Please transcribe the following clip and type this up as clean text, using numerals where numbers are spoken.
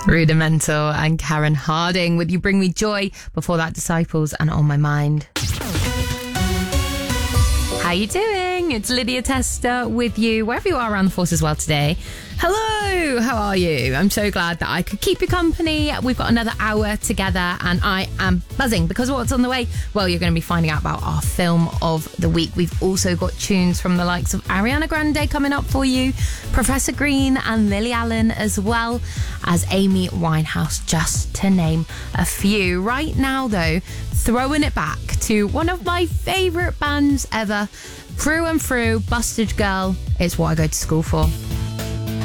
Rudimental and Karen Harding with You Bring Me Joy. Before that, Disciples and On My Mind. How you doing? It's Lydia Tester with you, wherever you are around the force as well today. Hello, how are you? I'm so glad that I could keep you company. We've got another hour together and I am buzzing because what's on the way? Well, you're going to be finding out about our film of the week. We've also got tunes from the likes of Ariana Grande coming up for you, Professor Green and Lily Allen, as well as Amy Winehouse, just to name a few. Right now, though, throwing it back to one of my favourite bands ever, through and through, Busted Girl. It's what I go to school for.